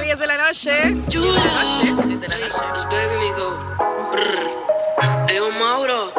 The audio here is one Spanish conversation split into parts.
10 de la noche. 10 de la noche. Baby me go. Yo, Mauro.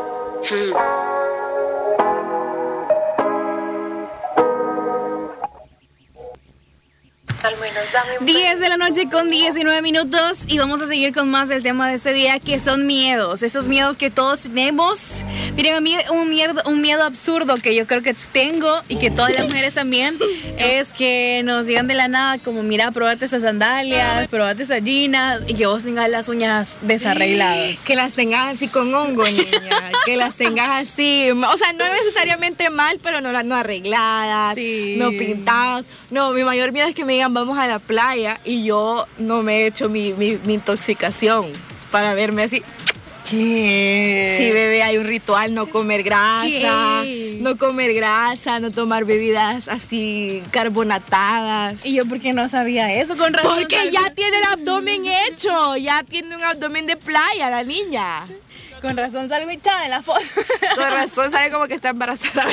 10 de la noche con 19 minutos y vamos a seguir con más el tema de este día, que son miedos, esos miedos que todos tenemos. Miren, a mí un miedo absurdo que yo creo que tengo y que todas las mujeres también, es que nos digan de la nada como, mira, probate esas sandalias, probate esas jeans, y que vos tengas las uñas desarregladas. Que las tengas así con hongo, niña. Que las tengas así, o sea, no necesariamente mal, pero no arregladas, Sí. no pintadas. No, mi mayor miedo es que me digan vamos a la playa y yo no me he hecho mi intoxicación para verme así. ¿Qué? Sí, bebé, hay un ritual, no comer grasa, ¿Qué? no tomar bebidas así carbonatadas. Y yo, ¿por qué no sabía eso? Con razón. Porque ya tiene el abdomen hecho, ya tiene un abdomen de playa la niña. Con razón salgo hinchada en la foto. Con razón sabe como que está embarazada.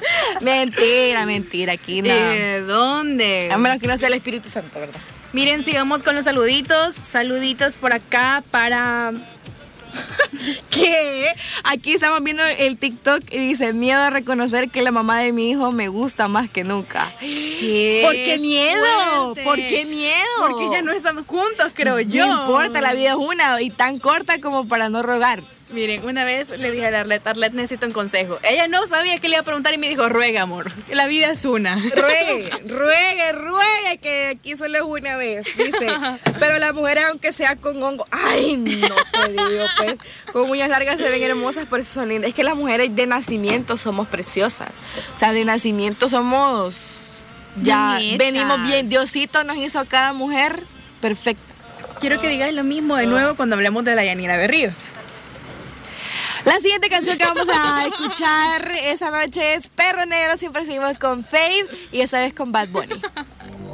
Mentira, aquí no. ¿De dónde? A menos que no sea el Espíritu Santo, ¿verdad? Miren, sigamos con los saluditos. Saluditos por acá para... ¿Qué? Aquí estamos viendo el TikTok y dice, miedo a reconocer que la mamá de mi hijo me gusta más que nunca. ¿Qué? ¿Por qué miedo? Fuerte. ¿Por qué miedo? Porque ya no estamos juntos, creo yo. No importa, la vida es una y tan corta como para no rogar. Miren, una vez le dije a Arlet, necesito un consejo. Ella no sabía qué le iba a preguntar y me dijo, ruega, amor. La vida es una. Ruegue, que aquí solo es una vez, dice. Pero las mujeres, aunque sea con hongo, ay, no te digo, pues, con uñas largas se ven hermosas, por eso son lindas. Es que las mujeres de nacimiento somos preciosas. O sea, de nacimiento somos, ya Bien hechas. venimos bien. Diosito nos hizo a cada mujer perfecta. Quiero que digas lo mismo de nuevo cuando hablemos de la Yanira Berríos. La siguiente canción que vamos a escuchar esa noche es Perro Negro. Siempre seguimos con Faith y esta vez con Bad Bunny.